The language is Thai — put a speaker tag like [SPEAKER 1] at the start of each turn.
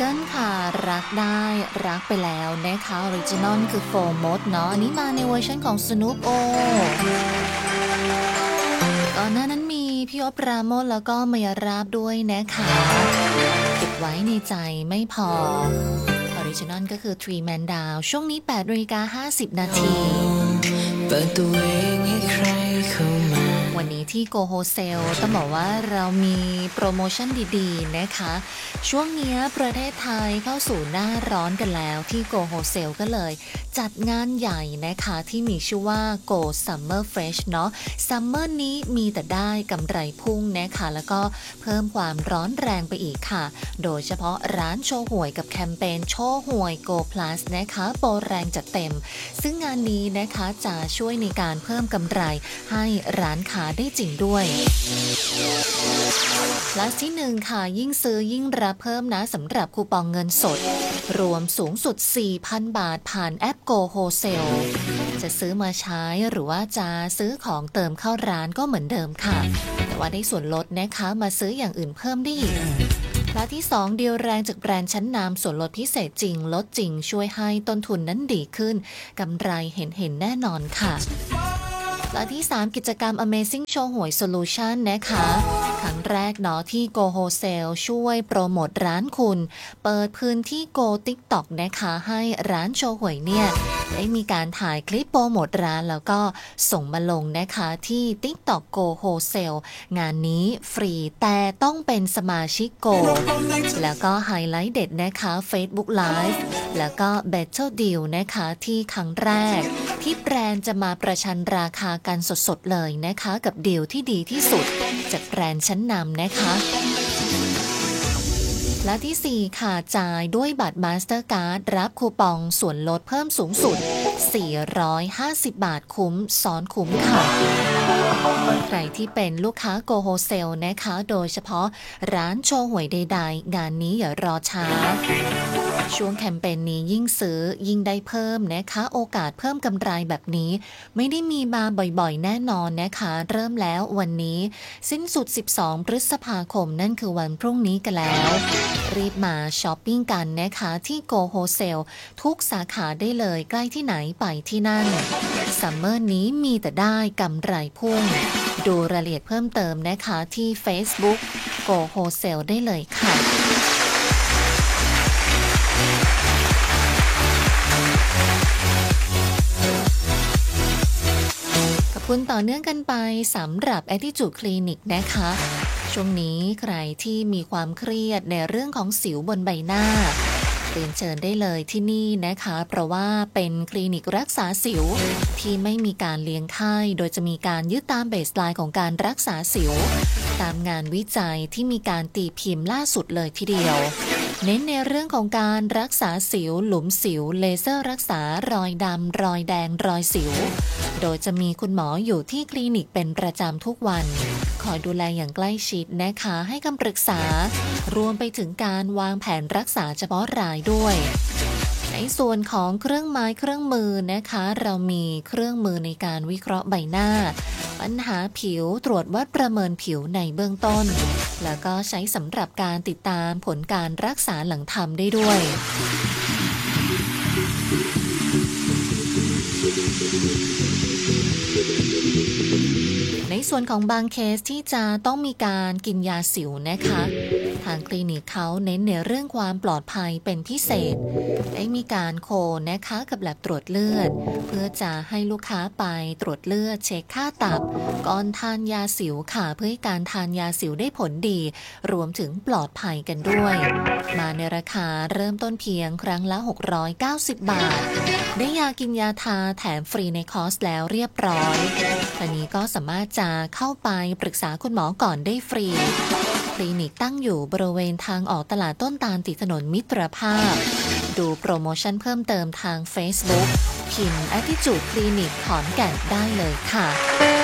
[SPEAKER 1] Dragon ค่ะรักได้รักไปแล้วนะคะออริจินอลคือโฟร์มดเนาะอันนี้มาในเวอร์ชันของ Snoop O ก่อนหน้านั้นมีพี่อ๊อฟปราโมชแล้วก็มายาราบด้วยนะคะเก็บไว้ในใจไม่พอออริจินอลก็คือ Three Man Down ช่วงนี้ 8:50 นาที
[SPEAKER 2] เปิดตัวเองให้ใครเข้ามา
[SPEAKER 1] วันนี้ที่ Go Wholesale ต้องบอกว่าเรามีโปรโมชั่นดีๆนะคะช่วงนี้ประเทศไทยเข้าสู่หน้าร้อนกันแล้วที่ Go Wholesale ก็เลยจัดงานใหญ่นะคะที่มีชื่อว่า Go Summer Fresh เนาะ Summer นี้มีแต่ได้กำไรพุ่งนะคะแล้วก็เพิ่มความร้อนแรงไปอีกค่ะโดยเฉพาะร้านโชว์หวยกับแคมเปญโชว์หวย Go Plus นะคะโปรแรงจัดเต็มซึ่งงานนี้นะคะจะช่วยในการเพิ่มกำไรให้ร้านค้าได้จริงด้วยและที่1ค่ะยิ่งซื้อยิ่งรับเพิ่มนะสำหรับคูปองเงินสดรวมสูงสุด 4,000 บาทผ่านแอป Go Wholesale จะซื้อมาใช้หรือว่าจะซื้อของเติมเข้าร้านก็เหมือนเดิมค่ะแต่ว่าได้ส่วนลดนะคะมาซื้ออย่างอื่นเพิ่มได้อีกและที่2ดีลแรงจากแบรนด์ชั้นนำส่วนลดพิเศษจริงลดจริงช่วยให้ต้นทุนนั้นดีขึ้นกำไรเห็นแน่นอนค่ะและที่3กิจกรรม Amazing โชว์หวย Solution นะคะครั้งแรกเนาะที่ Go Wholesale ช่วยโปรโมทร้านคุณเปิดพื้นที่ Go TikTok นะคะให้ร้านโชว์หวยเนี่ยได้มีการถ่ายคลิปโปรโมทร้านแล้วก็ส่งมาลงนะคะที่ TikTok Go Wholesale งานนี้ฟรีแต่ต้องเป็นสมาชิก Go แล้วก็ไฮไลท์เด็ดนะคะ Facebook Live แล้วก็ Battle Deal นะคะที่ครั้งแรกที่แบรนด์จะมาประชันราคากันสดๆเลยนะคะกับดีลที่ดีที่สุดจากแบรนด์ชั้นนำนะคะและที่4ค่ะจ่ายด้วยบัตร Mastercard รับคูปองส่วนลดเพิ่มสูงสุด450 บาทคุ้มซ้อนคุ้มค่ะใครที่เป็นลูกค้า Go Wholesale นะคะโดยเฉพาะร้านโชว์หวยใดๆงานนี้อย่ารอช้าช่วงแคมเปญนี้ยิ่งซื้อยิ่งได้เพิ่มนะคะโอกาสเพิ่มกำไรแบบนี้ไม่ได้มีมาบ่อยๆแน่นอนนะคะเริ่มแล้ววันนี้สิ้นสุด12พฤษภาคมนั่นคือวันพรุ่งนี้กันแล้วรีบมาช้อปปิ้งกันนะคะที่ Go Wholesale ทุกสาขาได้เลยใกล้ที่ไหนไปที่นั่นซัมเมอร์นี้มีแต่ได้กำไรพุ่งดูรายละเอียดเพิ่มเติมนะคะที่ Facebook Go Wholesale ได้เลยค่ะขอบคุณต่อเนื่องกันไปสำหรับ Attitude Clinic นะคะช่วงนี้ใครที่มีความเครียดในเรื่องของสิวบนใบหน้าเรียนเชิญได้เลยที่นี่นะคะเพราะว่าเป็นคลินิกรักษาสิวที่ไม่มีการเลี้ยงไข้โดยจะมีการยึดตามเบสไลน์ของการรักษาสิวตามงานวิจัยที่มีการตีพิมพ์ล่าสุดเลยทีเดียวเน้นในเรื่องของการรักษาสิวหลุมสิวเลเซอร์รักษารอยดำรอยแดงรอยสิวโดยจะมีคุณหมออยู่ที่คลินิกเป็นประจำทุกวันคอยดูแลอย่างใกล้ชิดนะคะให้คำปรึกษารวมไปถึงการวางแผนรักษาเฉพาะรายด้วยในส่วนของเครื่องไม้เครื่องมือนะคะเรามีเครื่องมือในการวิเคราะห์ใบหน้าปัญหาผิวตรวจวัดประเมินผิวในเบื้องต้นแล้วก็ใช้สำหรับการติดตามผลการรักษาหลังทำได้ด้วยในส่วนของบางเคสที่จะต้องมีการกินยาสิวนะคะทางคลินิกเขาเน้นในเรื่องความปลอดภัยเป็นพิเศษได้มีการโคนะคะกับแลบตรวจเลือดเพื่อจะให้ลูกค้าไปตรวจเลือดเช็คค่าตับก่อนทานยาสิวค่ะเพื่อให้การทานยาสิวได้ผลดีรวมถึงปลอดภัยกันด้วยมาในราคาเริ่มต้นเพียงครั้งละ690 บาทได้ยากินยาทาแถมฟรีในคอร์สแล้วเรียบร้อยทีนี้ก็สามารถจะเข้าไปปรึกษาคุณหมอก่อนได้ฟรีคลินิกตั้งอยู่บริเวณทางออกตลาดต้นตาลติดถนนมิตรภาพดูโปรโมชั่นเพิ่มเติมทาง Facebook พิมพ์ Attitude Clinic ขอนแก่นได้เลยค่ะ